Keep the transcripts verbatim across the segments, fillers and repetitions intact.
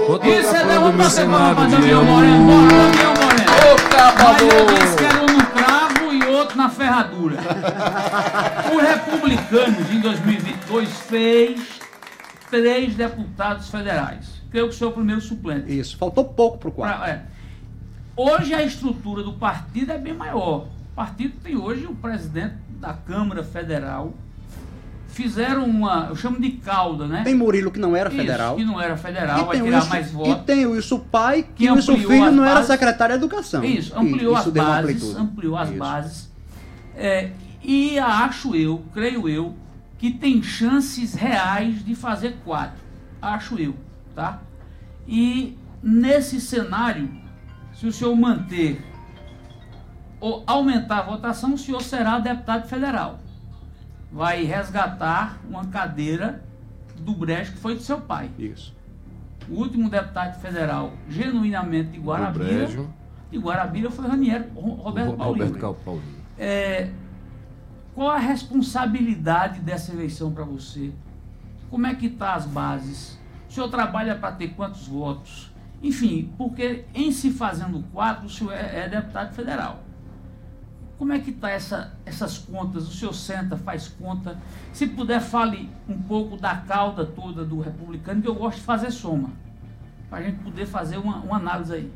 Isso é derrota você para Daniel Moreno. Bora, Daniel Moreno. Mas eu disse que era um no cravo e outro na ferradura. O Republicanos, em dois mil e vinte e dois, fez três deputados federais. Creio que o seu primeiro suplente. Isso, faltou pouco para o quadro. Pra, é. Hoje a estrutura do partido é bem maior. O partido tem hoje o presidente da Câmara Federal. Fizeram uma, eu chamo de cauda, né? Tem Murilo, que não era Isso, federal. que não era federal, E vai tem tirar Wilson, mais votos. E tem o Wilson Pai, que, Que o Wilson ampliou Filho as não era bases. secretário de Educação. Isso, ampliou E, as isso deu uma bases, amplitude. ampliou as Isso. bases. É, e acho eu, creio eu, que tem chances reais de fazer quatro. Acho eu, tá? E nesse cenário, se o senhor manter ou aumentar a votação, o senhor será deputado federal. Vai resgatar uma cadeira do Brejo que foi do seu pai. Isso. O último deputado federal, genuinamente de Guarabira, de Guarabira foi Raniero, Roberto o, Paulino. Roberto Paulino. É, qual a responsabilidade dessa eleição para você? Como é que está as bases? O senhor trabalha para ter quantos votos? Enfim, porque em se fazendo quatro, o senhor é, é deputado federal. Como é que está essa, essas contas? O senhor senta, faz conta. Se puder, fale um pouco da cauda toda do republicano, que eu gosto de fazer soma, para a gente poder fazer uma, uma análise aí.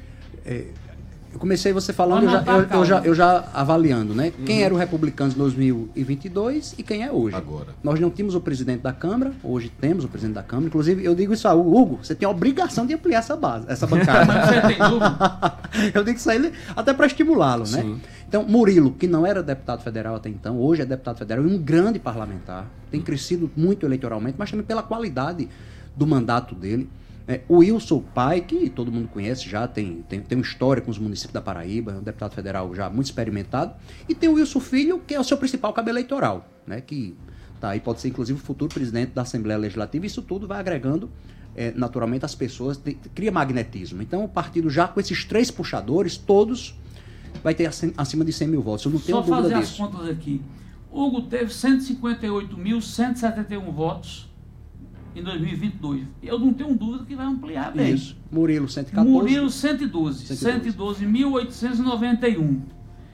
É, eu comecei você falando, eu já, eu, eu, já, eu já avaliando, né? Uhum. Quem era o republicano em dois mil e vinte e dois e quem é hoje. Agora. Nós não tínhamos o presidente da Câmara, hoje temos o presidente da Câmara. Inclusive, eu digo isso a Hugo, Hugo, você tem a obrigação de ampliar essa base, essa bancada. Mas você tem dúvida? Eu digo isso a ele até para estimulá-lo, né? Sim. Então, Murilo, que não era deputado federal até então, hoje é deputado federal e um grande parlamentar, tem crescido muito eleitoralmente, mas também pela qualidade do mandato dele. É, o Wilson Pai, que todo mundo conhece já, tem, tem, tem uma história com os municípios da Paraíba, é um deputado federal já muito experimentado. E tem o Wilson Filho, que é o seu principal cabo eleitoral, né, que tá aí, pode ser inclusive o futuro presidente da Assembleia Legislativa. Isso tudo vai agregando é, naturalmente as pessoas, de, cria magnetismo. Então o partido já com esses três puxadores, todos vai ter acima de cem mil votos. Eu não tenho Só dúvida fazer disso. as contas aqui. Hugo teve cento e cinquenta e oito mil, cento e setenta e um votos em dois mil e vinte e dois. Eu não tenho dúvida que vai ampliar bem. Isso. Murilo, cento e quatorze. Murilo, cento e doze. cento e doze mil, oitocentos e noventa e um.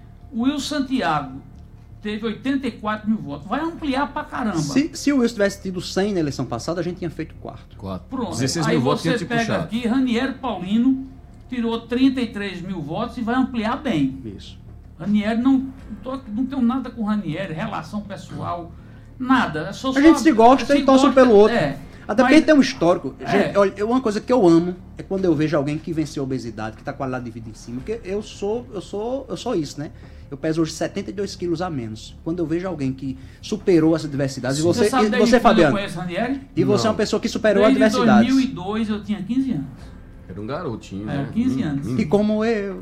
O Will Santiago teve oitenta e quatro mil votos. Vai ampliar pra caramba. Se, se o Wilson tivesse tido cem na eleição passada, a gente tinha feito quarto. Quatro. Pronto. dezesseis Aí mil votos você tinha te pega puxado. aqui, Raniero Paulino tirou trinta e três mil votos e vai ampliar bem. Isso. Ranieri, não, não, tô, não tenho nada com Ranieri, relação pessoal, nada. É só, A gente só, se gosta se e torce um gosta, pelo outro. É, Até mas- porque tem um histórico. É. Gente, olha, uma coisa que eu amo é quando eu vejo alguém que venceu a obesidade, que está com a qualidade de vida em cima. Porque eu sou, eu sou, eu sou isso, né? Eu peso hoje setenta e dois quilos a menos. Quando eu vejo alguém que superou essa diversidade, e você, sabe e desde você quando Fabiano, eu conheço Ranieri? e você Não. é uma pessoa que superou a Desde diversidade. dois mil e dois eu tinha quinze anos. Era um garotinho. Era né? quinze Hum, anos. hum. E como eu.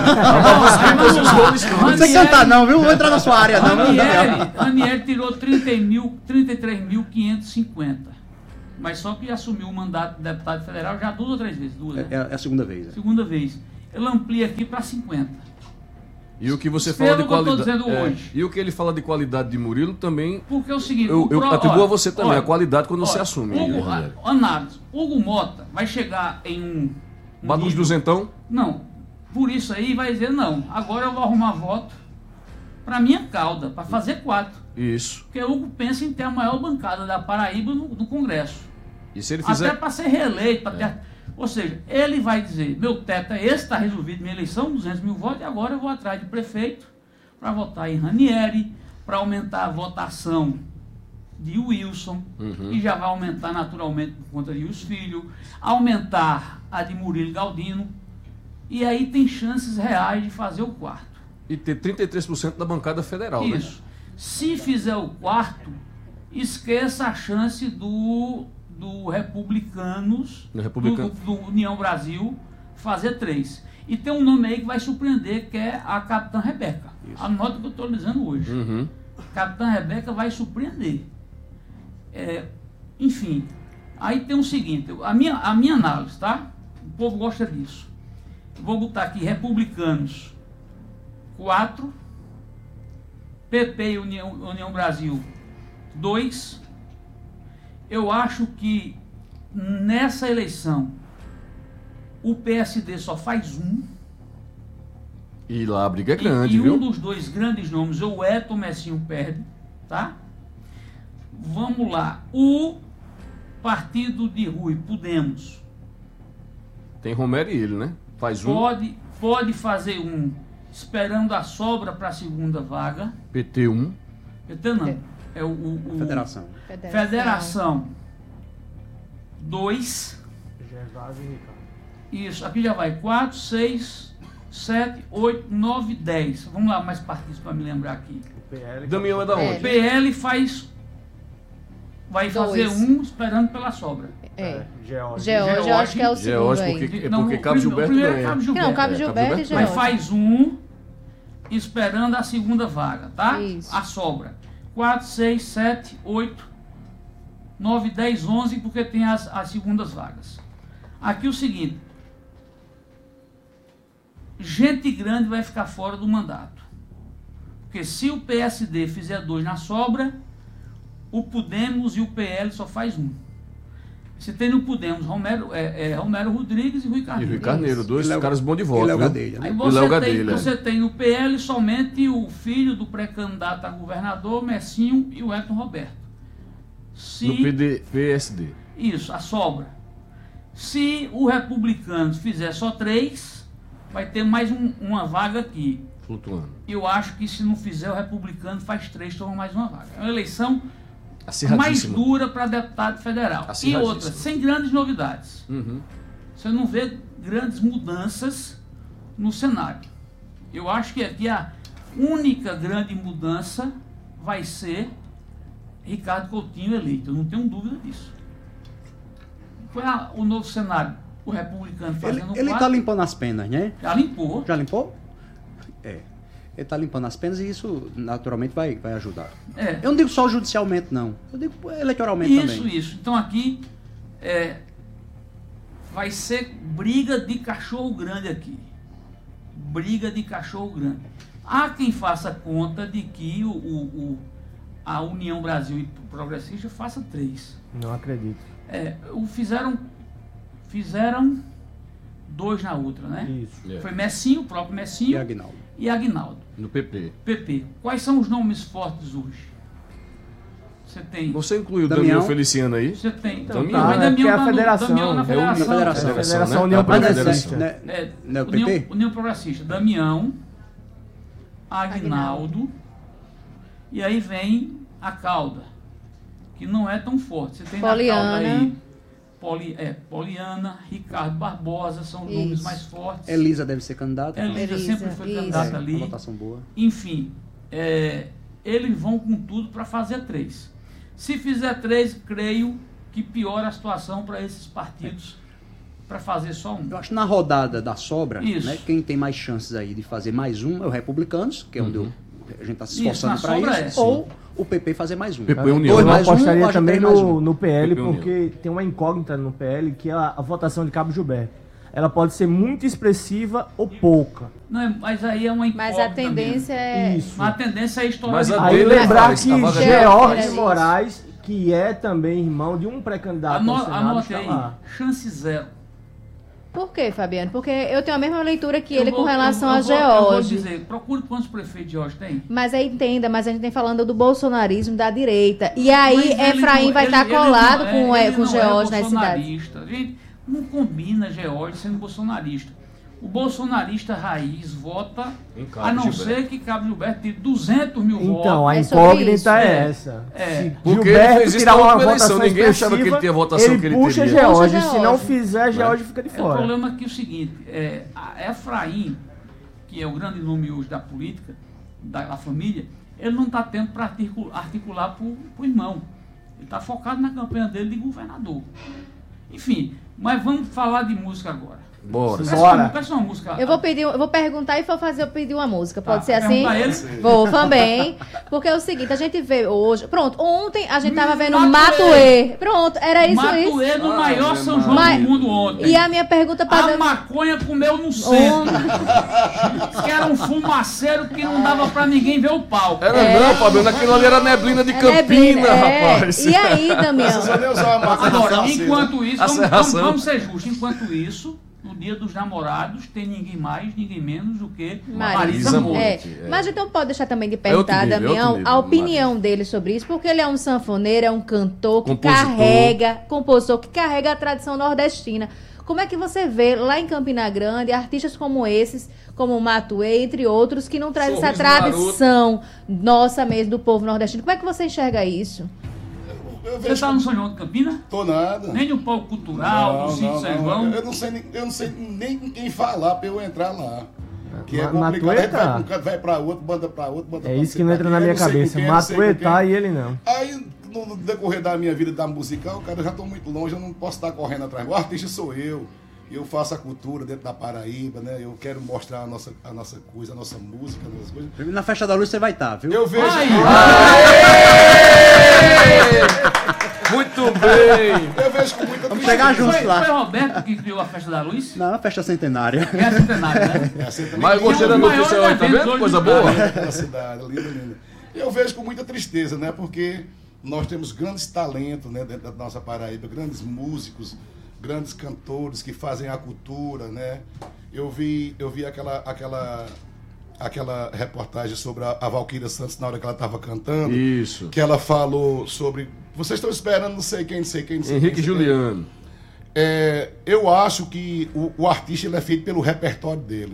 Vamos lá. Não precisa cantar não, viu? Não vou entrar na sua área não. Ranieri, Ranieri tirou trinta e três mil quinhentos e cinquenta. Mas só que assumiu o mandato de deputado federal já duas ou três vezes. Duas, É, né? é a segunda vez. É. Segunda vez. Ele amplia aqui para cinquenta. E o que você Pelo fala de que eu tô qualidade. dizendo hoje. E o que ele fala de qualidade de Murilo também. Porque é o seguinte... Eu, o eu pro- atribuo olha, a você também olha, a qualidade quando você olha, assume. Hugo, Ranieri. a- análise. Hugo Mota vai chegar em um... um Bate uns nível- duzentão. Não. Por isso aí vai dizer, não, agora eu vou arrumar voto para minha cauda, para fazer quatro. Isso. Porque o Hugo pensa em ter a maior bancada da Paraíba no, no Congresso. E se ele Até fizer. para ser reeleito. Pra ter... Ou seja, ele vai dizer, meu teto é esse, está resolvido minha eleição, duzentos mil votos, e agora eu vou atrás de prefeito para votar em Ranieri, para aumentar a votação de Wilson, Uhum. e já vai aumentar naturalmente por conta de os filhos, aumentar a de Murilo Galdino, e aí tem chances reais de fazer o quarto. E ter trinta e três por cento da bancada federal, Isso. Se fizer o quarto, esqueça a chance do, do Republicanos, Do Republicano. do, do União Brasil, fazer três. E tem um nome aí que vai surpreender, que é a Capitã Rebeca. Anota o que eu estou dizendo hoje. né? Uhum. Capitã Rebeca vai surpreender. É, enfim, aí tem o seguinte, a minha, a minha análise, tá? O povo gosta disso. Vou botar aqui Republicanos quatro, P P e União, União Brasil dois. Eu acho que nessa eleição O P S D só faz um. E lá a briga é grande, e, e viu? um dos dois grandes nomes, o Eto Messinho, perde, tá? Vamos lá. O partido de Rui, Podemos, Tem Romero e ele, né? Faz um. pode, pode fazer um, esperando a sobra para a segunda vaga. P T um. P T não, é o... o, o Federação. Federação dois. Gervásio e Ricardo. Isso, aqui já vai quatro, seis, sete, oito, nove, dez. Vamos lá, mais partidos para me lembrar aqui. O P L. Damião é da O onde? P L faz... Vai fazer Dois. um esperando pela sobra. É. George. George, eu acho que é o segundo George, aí. porque, é Não, porque o Cabo prim- Gilberto o primeiro é ganha. Cabo Não, Gilberto. Cabo É, Gilberto e Gilberto Mas George. faz um esperando a segunda vaga, tá? Isso. A sobra. quatro, seis, sete, oito, nove, dez, onze, porque tem as, as segundas vagas. Aqui o seguinte. Gente grande vai ficar fora do mandato. Porque se o P S D fizer dois na sobra, o Podemos e o P L só faz um. Você tem no Podemos Romero, é, é, Romero Rodrigues e Rui E Carneiro. Rui Carneiro, dois E Léo- caras bons de E voto. Léo viu? Gadelha, né? Aí E você, Léo tem, Gadelha. você tem no P L somente o filho do pré-candidato a governador, Messinho, e o Elton Roberto. Se, No P D, P S D. Isso, a sobra. Se o republicano fizer só três, vai ter mais um- uma vaga aqui. Flutuando. Eu acho que se não fizer, o republicano faz três, toma mais uma vaga. É uma eleição mais Acirradíssimo. dura para deputado federal. E Acirradíssimo. outra, sem grandes novidades. Uhum. Você não vê grandes mudanças no cenário. Eu acho que aqui a única grande mudança vai ser Ricardo Coutinho eleito. Eu não tenho dúvida disso. Foi a- o novo cenário. O republicano Ele, fazendo ele tá quatro, limpando as penas, né? já limpou. Já limpou? É. Ele tá limpando as penas e isso naturalmente vai, vai ajudar. É, Eu não digo só judicialmente, não. Eu digo eleitoralmente isso, também. isso. Então aqui é, vai ser briga de cachorro grande aqui. Briga de cachorro grande. Há quem faça conta de que o, o- o- a União Brasil e Progressista faça três. Não acredito. É, o fizeram, fizeram dois na outra, né? Isso. É. Foi Messinho, o próprio Messinho, E Aguinaldo. e Aguinaldo. No P P. P P. Quais são os nomes fortes hoje? Você tem. Você incluiu o Damião. Damião Feliciano aí? Você tem. Então, Mas tá, é Damião porque é a tá no- federação, Damião na é o- federação. na federação. É a Federação né? União Ah, Mas não é- Progressista. não é- É, não é o União, P P? União Progressista. Damião, Aguinaldo, e aí vem a cauda, que não é tão forte. Você tem na Poliana. cauda aí Poli, é, Poliana, Ricardo Barbosa, são os nomes Isso. mais fortes. Elisa deve ser candidata. Elisa Elisa, sempre foi isso. candidata É, ali. uma votação boa. Enfim, é, eles vão com tudo para fazer três. Se fizer três, creio que piora a situação para esses partidos para fazer só um. Eu acho que na rodada da sobra, Isso. né, quem tem mais chances aí de fazer mais um é o Republicanos, que é onde eu- a gente está se Isso, esforçando na para sobra isso, é. ou o P P fazer mais um. P P Dois União. Eu mais um, apostaria acho que também três mais no, um. no P L, P P União. porque tem uma incógnita no P L, que é a, a votação de Cabo Gilberto. Ela pode ser muito expressiva ou pouca. Não é, mas aí é uma Mas incógnita a tendência é. Isso. mesmo. Mas a tendência é estourar Mas de a voto. Aí dele é lembrar fácil, que a vaga George dele é Moraes, que é também irmão de um pré-candidato Ano- ao Senado, Anote está aí, lá. chance zero. Por quê, Fabiano? Porque eu tenho a mesma leitura que Eu ele vou- com relação eu- eu a vou- Eu vou George. dizer, procure quantos prefeitos George tem. Mas aí entenda, mas a gente tem falando do bolsonarismo da direita. E aí Mas ele Efraim não- vai ele- estar ele colado não é- com, é, ele com não é George nas cidades. bolsonarista. Gente, não combina George sendo bolsonarista. O bolsonarista raiz vota, Em Cabo a não Gilberto. ser que Cabo Gilberto tenha duzentos mil Então, votos. a É sobre incógnita isso. é, É. essa. É. Se Porque Gilberto ele fez isso tirar na uma última eleição, votação ninguém achava que ele expressiva, tinha a votação ele que ele puxa teria. George, Puxa se não George. fizer, George fica de É, o fora. problema aqui é o seguinte, é, a Efraim, que é o grande nome hoje da política, da, da família, ele não está tendo para articular, articular para o irmão. Ele está focado na campanha dele de governador. Enfim, mas vamos falar de música agora. Bora. Peça Bora. uma, peça uma música. Eu vou pedir, eu vou perguntar e vou fazer eu pedir uma música. Pode Tá, ser assim? pergunta a ele. Vou também. Porque é o seguinte, a gente vê hoje. Pronto, ontem a gente tava vendo Matuê. Matuê. Pronto, era isso isso. Matuê no Ah, maior meu São João Mas- do mundo ontem. E a minha pergunta A para maconha comeu no centro. Ontem. Diz que era um fumaceiro que não dava pra ninguém ver o palco. Era É. não, Fabiano, aquilo ali era neblina de É Campina, neblina, é. rapaz. E aí, Damião? Só nem usar uma máquina Agora, fácil, né? enquanto isso, A vamos, vamos, serração. vamos ser justos, enquanto isso, no Dia dos Namorados, tem ninguém mais, ninguém menos do que Marisa, Marisa Monte. É. É. Mas então pode deixar também de É outro perguntar, nível, é Damião, outro nível, a opinião Marisa. dele sobre isso, porque ele é um sanfoneiro, é um cantor que Compositor. carrega, compositor, que carrega a tradição nordestina. Como é que você vê lá em Campina Grande artistas como esses, como o Matuê, entre outros, que não trazem essa Sorriso tradição nossa mesmo, do povo nordestino? Como é que você enxerga isso? Eu Você vejo. está no São João de Campina? Tô nada. Nem no palco cultural, do Sítio São João? Eu não sei, nem- eu não sei nem com quem falar pra eu entrar lá. Que é Ma- complicado. Matuê A gente vai tá. pra um canto, vai pra outro, manda pra outro, manda É pra isso que sei não pra entra quem, na eu minha não sei com cabeça. quem, eu não sei Matuê com tá quem. e ele não. Aí, no decorrer da minha vida da musical, cara, eu já tô muito longe, eu não posso estar correndo atrás. O artista sou eu. Eu faço a cultura dentro da Paraíba, né? Eu quero mostrar a nossa, a nossa coisa, a nossa música, as nossas coisas. Na Festa da Luz você vai estar, viu? Eu vejo. Ai, Muito bem! Eu vejo com muita Vamos chegar juntos Foi, lá. foi Roberto que criou a Festa da Luz? Não, a festa centenária. É a centenária, né? É, assim, também Mas tem gostei um da dos notícia maiores hoje, tá eventos vendo? hoje Coisa do boa. estado. aquela cidade, linda, linda. Eu vejo com muita tristeza, né? Porque nós temos grandes talentos, né, dentro da nossa Paraíba, grandes músicos, grandes cantores que fazem a cultura, né? Eu vi, eu vi aquela, aquela, aquela reportagem sobre a, a Valquíria Santos na hora que ela estava cantando, Isso. que ela falou sobre vocês estão esperando não sei quem, não sei quem, não sei Henrique quem, não sei quem. Juliano. É, eu acho que o, o artista ele é feito pelo repertório dele.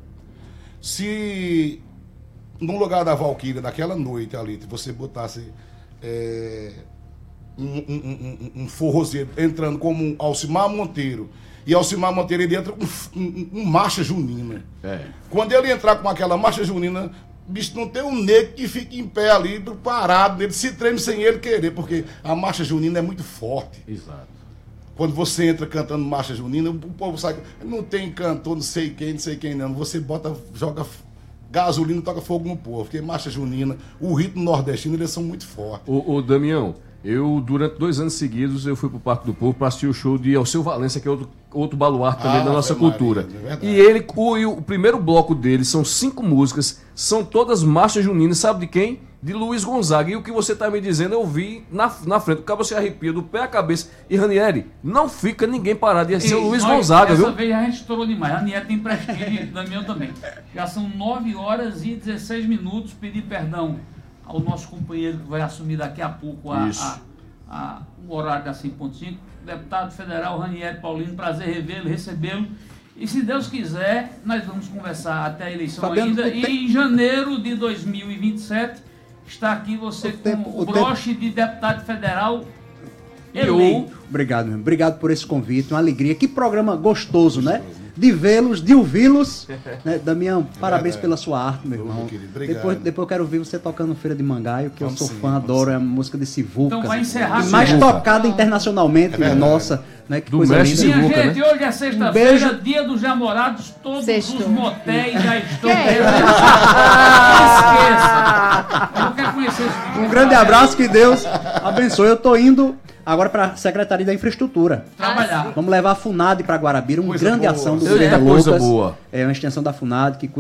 Se no lugar da Valquíria, naquela noite ali, você botasse é, um, um, um, um forrozeiro entrando como um Alcimar Monteiro, e Alcimar Monteiro ele entra com um, um, um marcha junina. É. Quando ele entrar com aquela marcha junina, bicho, não tem um negro que fique em pé ali, parado, ele se treme sem ele querer, porque a marcha junina é muito forte. Exato. Quando você entra cantando marcha junina, o povo sabe, não tem cantor, não sei quem, não sei quem não. Você bota, joga gasolina, toca fogo no povo. Porque marcha junina, o ritmo nordestino, eles são muito fortes. Ô, ô Damião, eu durante dois anos seguidos eu fui pro Parque do Povo para assistir o show de Alceu Valença, que é outro, outro baluarte também Ah, da nossa Ave Maria, cultura. é verdade. E ele, o, e o primeiro bloco dele são cinco músicas, são todas marchas juninas, sabe de quem? De Luiz Gonzaga. E o que você tá me dizendo eu vi na, na frente. O cara se arrepia do pé à cabeça. E Ranieri, não fica ninguém parado. Ia ser o E Luiz nós, Gonzaga, essa viu? vez a gente estourou demais. A Nieta tem prestígio, Damião também. Já são nove horas e dezesseis minutos. Pedir perdão ao nosso companheiro que vai assumir daqui a pouco a, Isso. a, a, o horário da cinco ponto cinco. Deputado federal Ranieri Paulino, prazer revê-lo, recebê-lo. E se Deus quiser, nós vamos conversar até a eleição Fabiano, ainda. o E tempo- em janeiro de dois mil e vinte e sete, está aqui você O com tempo- o o broche de deputado federal E eleito. Obrigado, meu. Obrigado por esse convite, uma alegria. Que programa gostoso, né? De vê-los, de ouvi-los. Né? Damião, parabéns verdade. pela sua arte, meu Ô, irmão. meu querido, obrigado. Depois, depois eu quero ver você tocando Feira de Mangaio, que Vamos eu sou sim, fã, vamos adoro, sim. é a música de Sivuca. Então vai encerrar E mais Sivuca. tocada internacionalmente, É verdade. nossa, né? Que Do coisa mestre linda. Minha Sivuca, gente, né? hoje é Um sexta-feira, beijo. dia dos namorados, todos Sextou. os motéis já estão Que é isso? Não esqueça. Eu quero conhecer esse vídeo. Um grande abraço, que Deus abençoe. Eu tô indo agora para a Secretaria da Infraestrutura. Trabalhar. Vamos levar a FUNAD para Guarabira, uma Coisa grande boa. ação do Eita, Zé coisa Lucas. boa. É uma extensão da FUNAD que